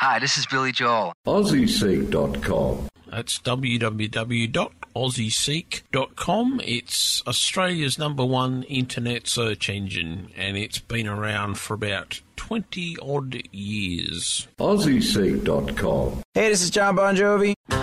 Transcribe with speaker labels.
Speaker 1: Hi, this is Billy Joel.
Speaker 2: AussieSeek.com.
Speaker 3: That's www.aussieseek.com. It's Australia's #1 internet search engine, and it's been around for about 20-odd years.
Speaker 2: AussieSeek.com.
Speaker 4: Hey, this is John Bon Jovi.